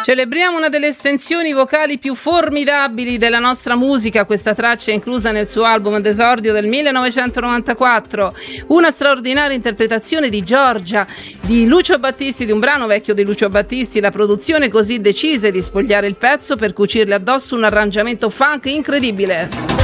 Celebriamo una delle estensioni vocali più formidabili della nostra musica. Questa traccia è inclusa nel suo album d'esordio del 1994. Una straordinaria interpretazione di Giorgia, di Lucio Battisti, di un brano vecchio di Lucio Battisti. La produzione così decise di spogliare il pezzo per cucirle addosso un arrangiamento funk incredibile.